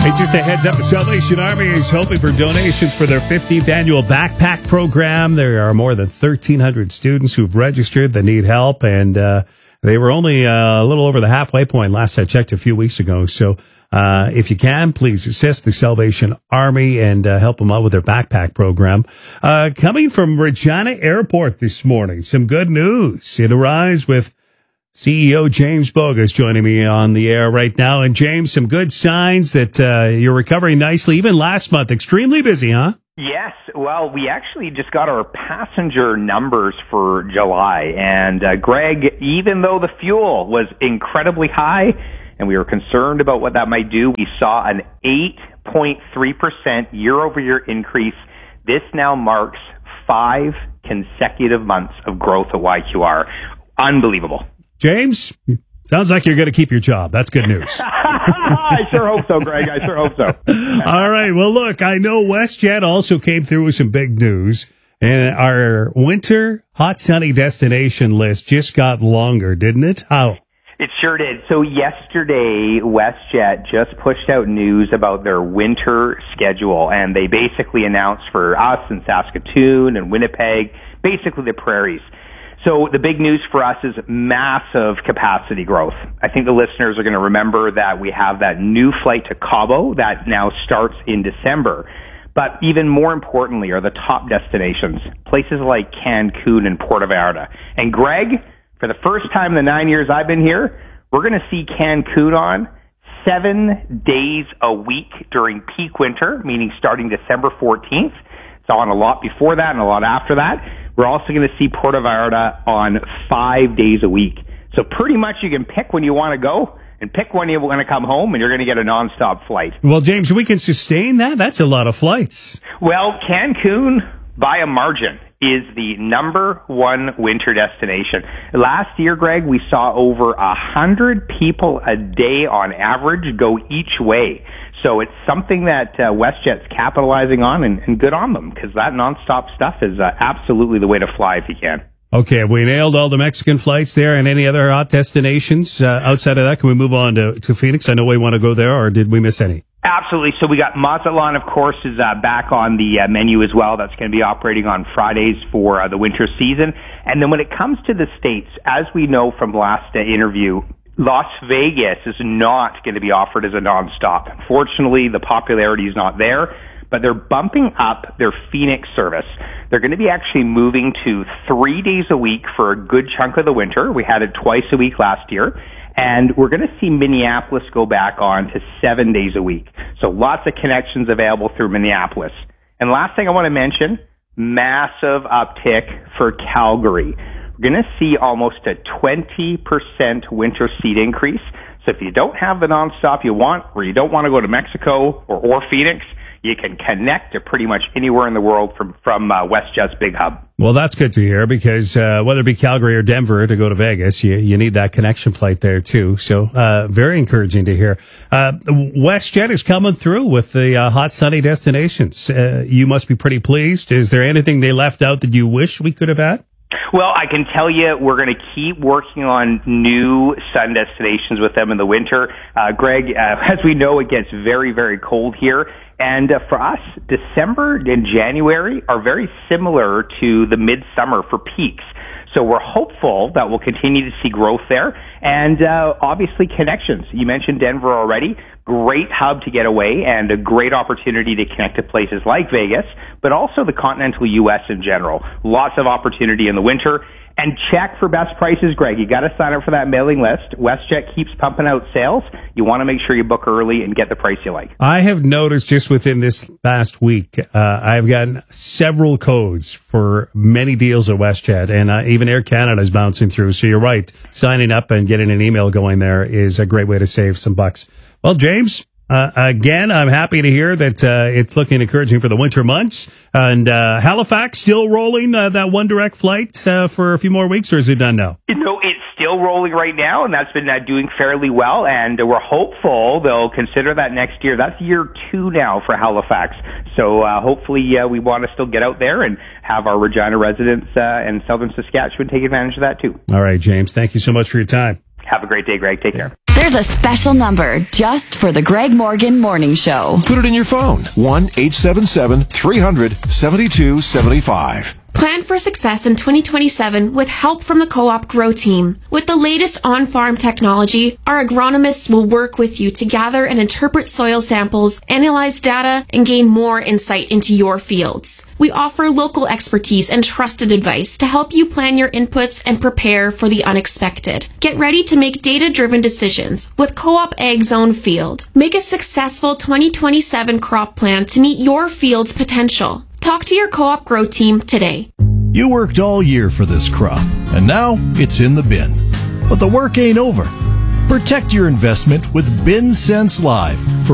Hey, just a heads up, the Salvation Army is hoping for donations for their 15th annual backpack program. There are more than 1,300 students who've registered that need help, and they were only a little over the halfway point last I checked a few weeks ago. So if you can, please assist the Salvation Army and help them out with their backpack program. Coming from Regina Airport this morning, some good news. It arrives with CEO James Bogus joining me on the air right now. And James, some good signs that you're recovering nicely. Even last month, extremely busy, huh? Yes. Well, we actually just got our passenger numbers for July. And Greg, even though the fuel was incredibly high and we were concerned about what that might do, we saw an 8.3% year-over-year increase. This now marks 5 consecutive months of growth at YQR. Unbelievable. James, sounds like you're going to keep your job. That's good news. I sure hope so, Greg. I sure hope so. All right. Well, look, I know WestJet also came through with some big news, and our winter hot sunny destination list just got longer, didn't it? How? It sure did. So yesterday, WestJet just pushed out news about their winter schedule, and they basically announced for us in Saskatoon and Winnipeg, basically the prairies. So the big news for us is massive capacity growth. I think the listeners are going to remember that we have that new flight to Cabo that now starts in December. But even more importantly are the top destinations, places like Cancun and Puerto Vallarta. And Greg, for the first time in the 9 years I've been here, we're going to see Cancun on 7 days a week during peak winter, meaning starting December 14th. It's on a lot before that and a lot after that. We're also going to see Puerto Vallarta on 5 days a week. So pretty much you can pick when you want to go and pick when you want to come home, and you're going to get a nonstop flight. Well, James, we can sustain that. That's a lot of flights. Well, Cancun, by a margin, is the number one winter destination. Last year, Greg, we saw over 100 people a day on average go each way. So it's something that WestJet's capitalizing on, and good on them, because that nonstop stuff is absolutely the way to fly if you can. Okay, have we nailed all the Mexican flights there and any other hot destinations? Outside of that, can we move on to Phoenix? I know we want to go there, or did we miss any? Absolutely. So we got Mazatlan, of course, is back on the menu as well. That's going to be operating on Fridays for the winter season. And then when it comes to the States, as we know from last interview, Las Vegas is not going to be offered as a nonstop. Unfortunately, the popularity is not there, but they're bumping up their Phoenix service. They're going to be actually moving to 3 days a week for a good chunk of the winter. We had it twice a week last year. And we're going to see Minneapolis go back on to 7 days a week. So lots of connections available through Minneapolis. And last thing I want to mention, massive uptick for Calgary. We're going to see almost a 20% winter seat increase. So if you don't have the nonstop you want, or you don't want to go to Mexico or Phoenix, you can connect to pretty much anywhere in the world from WestJet's big hub. Well, that's good to hear, because whether it be Calgary or Denver to go to Vegas, you need that connection flight there too. So very encouraging to hear. WestJet is coming through with the hot sunny destinations. You must be pretty pleased. Is there anything they left out that you wish we could have had? Well, I can tell you we're going to keep working on new sun destinations with them in the winter. Greg, as we know, it gets very, very cold here. And for us, December and January are very similar to the midsummer for peaks. So we're hopeful that we'll continue to see growth there. And obviously connections. You mentioned Denver already. Great hub to get away and a great opportunity to connect to places like Vegas, but also the continental U.S. in general. Lots of opportunity in the winter. And check for best prices, Greg. You got to sign up for that mailing list. WestJet keeps pumping out sales. You want to make sure you book early and get the price you like. I have noticed just within this past week, I've gotten several codes for many deals at WestJet, and even Air Canada is bouncing through. So you're right. Signing up and getting an email going there is a great way to save some bucks. Well, James, again, I'm happy to hear that it's looking encouraging for the winter months. And Halifax still rolling that one direct flight for a few more weeks, or is it done now? No, it's still rolling right now, and that's been doing fairly well. And we're hopeful they'll consider that next year. That's year 2 now for Halifax. So hopefully we want to still get out there and have our Regina residents and Southern Saskatchewan take advantage of that too. All right, James. Thank you so much for your time. Have a great day, Greg. Take care. There's a special number just for the Greg Morgan Morning Show. Put it in your phone. 1-877-300-7275. Plan for success in 2027 with help from the Co-op Grow Team. With the latest on-farm technology, our agronomists will work with you to gather and interpret soil samples, analyze data, and gain more insight into your fields. We offer local expertise and trusted advice to help you plan your inputs and prepare for the unexpected. Get ready to make data-driven decisions with Co-op Ag Zone Field. Make a successful 2027 crop plan to meet your field's potential. Talk to your Co-op Grow Team today. You worked all year for this crop, and now it's in the bin. But the work ain't over. Protect your investment with BinSense Live. For